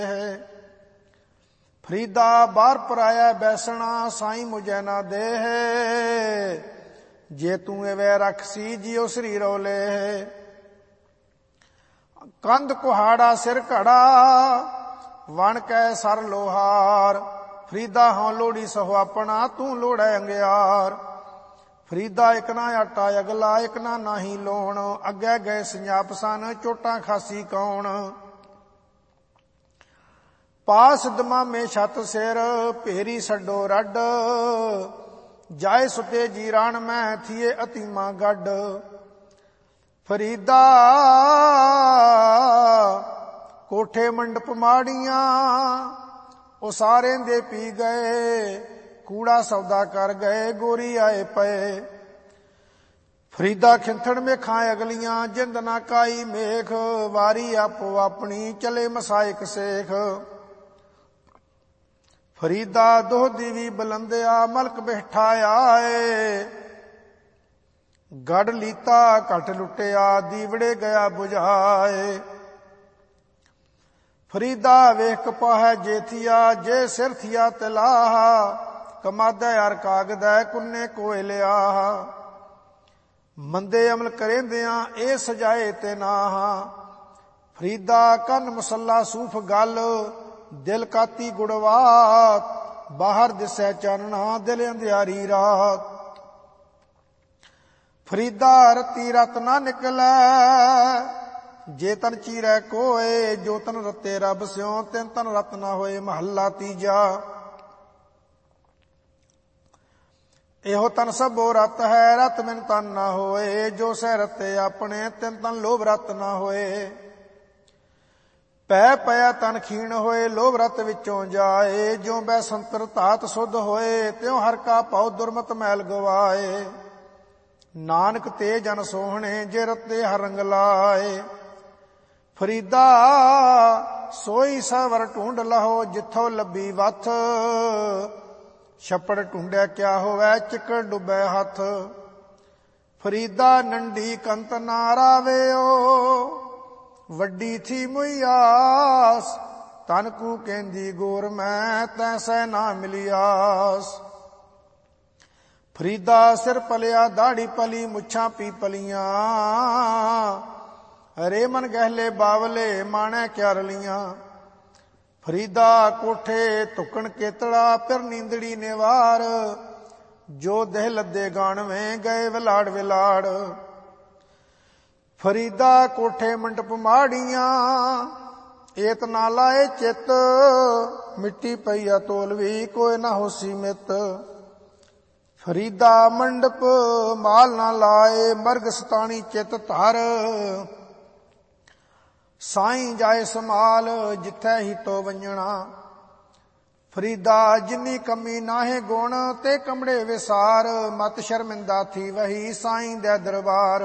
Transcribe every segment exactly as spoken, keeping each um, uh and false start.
ਫਰੀਦਾ ਬਾਹਰ ਪਰਾਇਆ ਬੈਸਣਾ ਸਾਈਂ ਮੁਝੈ ਨਾ ਦੇਹ ਜੇ ਤੂੰ ਐਵੇਂ ਰਖਸੀ ਜਿਉ ਸਰੀਰੋ ਲੈ ਕੰਧ ਕੁਹਾੜਾ ਸਿਰ ਘੜਾ ਵਣ ਕੈ ਸਰ ਲੋਹਾਰ ਫਰੀਦਾ ਹਾਂ ਲੋੜੀ ਸਹੁ ਆਪਣਾ ਤੂੰ ਲੋੜੈ ਅੰਗਿਆਰ ਫਰੀਦਾ ਇਕ ਨਾ ਆਟਾ ਅਗਲਾ ਇਕ ਨਾ ਨਾਹੀ ਲੋਣ ਅੱਗੇ ਗਏ ਸੰਜਾਪ ਸਨ ਚੋਟਾਂ ਖਾਸੀ ਕੌਣ ਪਾਸ ਦਮਾਮੇ ਛੱਤ ਸਿਰ ਭੇਰੀ ਛੱਡੋ ਰੱਡ ਜਾਏ ਸੁਤੇ ਜੀਰਾਨ ਮੈਂ ਥੀਏ ਅਤੀਮਾ ਗੱਡ ਫਰੀਦਾ ਕੋਠੇ ਮੰਡਪ ਮਾੜੀਆਂ ਉਹ ਸਾਰੇ ਦੇ ਪੀ ਗਏ ਕੂੜਾ ਸੌਦਾ ਕਰ ਗਏ ਗੋਰੀ ਆਏ ਪਏ ਫਰੀਦਾ ਖਿੰਥਣ ਮੇਖਾਂ ਅਗਲੀਆਂ ਜਿੰਦ ਨਾ ਕਾਈ ਮੇਖ ਵਾਰੀ ਆਪੋ ਆਪਣੀ ਚਲੇ ਮਸਾਇਕ ਸੇਖ ਫਰੀਦਾ ਦੋਹਦੀ ਵੀ ਬਲੰਦਿਆ ਮਲਕ ਬੈਠਾ ਆਏ ਗੜ ਲੀਤਾ ਘਟ ਲੁੱਟਿਆ ਦੀਵੜੇ ਗਿਆ 부ਝਾਏ ਫਰੀਦਾ ਵੇਖ ਕਪਾਹੈ ਜੇਥੀਆ ਜੇ ਸਿਰ ਥੀਆ ਤਲਾਹ ਕਮਾਦਾ ਯਾਰ ਕਾਗਦੈ ਕੁੰਨੇ ਕੋਇ ਲਿਆ ਮੰਦੇ ਅਮਲ ਕਰੇਂਦਿਆਂ ਇਹ ਸਜਾਏ ਤੇ ਨਾਹ ਫਰੀਦਾ ਕੰਨ ਮਸੱਲਾ ਸੂਫ ਗਲ ਦਿਲ ਕਾਤੀ ਗੁੜਵਾਤ ਬਾਹਰ ਦਿਸੈ ਚਾਨਣਾ ਦਿਲ ਅੰਧਿਆਰੀ ਰਾਤ ਫਰੀਦਾ ਰਤੀ ਰਤ ਨਾ ਨਿਕਲੈ ਜੇ ਤਨ ਚੀਰੈ ਕੋਏ ਜੋ ਤਨ ਰਤੇ ਰੱਬ ਸਿਉ ਤਿਨ ਤਨ ਰਤ ਨਾ ਹੋਏ ਮਹੱਲਾ ਤੀਜਾ ਇਹੋ ਤਨ ਸਭੋ ਰਤ ਹੈ ਰਤ ਮਿਨ ਤਨ ਨਾ ਹੋਏ ਜੋ ਸਹਿ ਰਤੇ ਆਪਣੇ ਤਿਨ ਤਨ ਲੋਭ ਰਤ ਨਾ ਹੋਏ ਪੈ ਪਿਆ ਤਨ ਖੀਣ ਹੋਏ ਲੋਭ ਰਤ ਵਿੱਚੋਂ ਜਾਏ ਜਿਉ ਬੈ ਸੰਤਰ ਧਾਤ ਸੁਧ ਹੋਏ ਤਿਉ ਹਰ ਕਾ ਭਉ ਦੁਰਮਤ ਮੈਲ ਗਵਾਏ ਨਾਨਕ ਤੇ ਜਨ ਸੋਹਣੇ ਜੇ ਰਤੇ ਹਰ ਰੰਗ ਲਾਏ ਫਰੀਦਾ ਸੋਈ ਸਵਰ ਢੂੰਡ ਲਹੋ ਜਿੱਥੋਂ ਲੱਭੀ ਵੱਥ ਛੱਪੜ ਢੂੰਡਿਆ ਕਿਆ ਹੋਵੇ ਚਿੱਕੜ ਡੁੱਬੈ ਹੱਥ ਫਰੀਦਾ ਨੰਢੀ ਕੰਤ ਨਾ ਰਾਵਿਓ ਵੱਡੀ ਥੀ ਮੁਈਆਸ ਤਨ ਕੂ ਕਹਿੰਦੀ ਗੋਰ ਮੈਂ ਤੈਸੈ ਨਾ ਮਿਲਿਆਸ ਫਰੀਦਾ ਸਿਰ ਪਲਿਆ ਦਾੜੀ ਪਲੀ ਮੁੱਛਾਂ ਪੀ ਪਲੀਆਂ ਹਰੇ ਮਨ ਗਹਿਲੇ ਬਾਵਲੇ ਮਾਣੈ ਕਿਆ ਰਲੀਆਂ ਫਰੀਦਾ ਕੋਠੇ ਧੁੱਕਣ ਕੇਤੜਾ ਫਿਰ ਨੀਂਦੜੀ ਨਿਵਾਰ ਜੋ ਦੇਹ ਲੱਦੇ ਗਾਣਵੇਂ ਗਏ ਵਿਲਾੜ ਵਿਲਾੜ ਫਰੀਦਾ ਕੋਠੇ ਮੰਡਪ ਮਾੜੀਆਂ ਏਤ ਨਾ ਲਾਏ ਚਿੱਤ ਮਿੱਟੀ ਪਈਆ ਤੋਲਵੀ ਕੋਈ ਨਾ ਹੋਸੀ ਮਿੱਤ ਫਰੀਦਾ ਮੰਡਪ ਮਾਲ ਨਾ ਲਾਏ ਮਰਗ ਸਤਾਣੀ ਚਿੱਤ ਧਰ ਸਾਈਂ ਜਾਏ ਸਮਾਲ ਜਿੱਥੈ ਹੀ ਤੋ ਵੰਜਣਾ ਫਰੀਦਾ ਜਿੰਨੀ ਕਮੀ ਨਾਹੇ ਗੁਣ ਤੇ ਕਮੜੇ ਵਿਸਾਰ ਮਤ ਸ਼ਰਮਿੰਦਾ ਥੀ ਵਹੀ ਸਾਈਂ ਦੇ ਦਰਬਾਰ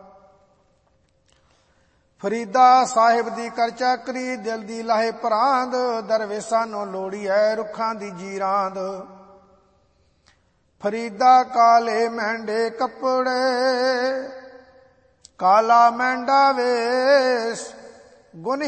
ਫਰੀਦਾ ਸਾਹਿਬ ਦੀ ਕਰ ਚਾਕਰੀ ਦਿਲ ਦੀ ਲਾਹੇ ਭਰਾਂਦ ਦਰਵੇਸਾਂ ਨੂੰ ਲੋੜੀ ਐ ਰੁੱਖਾਂ ਦੀ ਜੀਰਾਂਦ ਫਰੀਦਾ ਕਾਲੇ ਮਹਿੰਡੇ ਕੱਪੜੇ ਕਾਲਾ ਮਹਿੰਡਾ ਵੇਸ ਗੁਨ